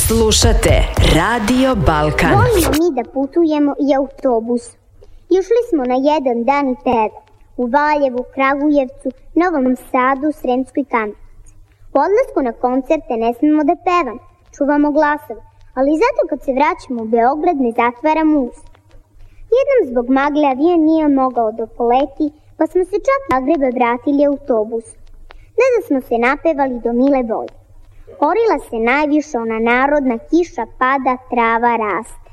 Slušate Radio Balkan. Volimo mi da putujemo i autobusom. Išli smo na jedan dan i peva u Valjevu, Kragujevcu, Novom Sadu, Sremskoj Kamenici. U odlasku na koncerte ne smemo da pevamo, čuvamo glasove, ali zato kad se vraćamo u Beograd ne zatvaramo usta. Jednom zbog magle avion nije mogao da poleti, pa smo se čak iz Zagreba vratili autobusom. Da smo se napevali do mile volje. Orila se najviše ona narodna kiša pada, trava raste.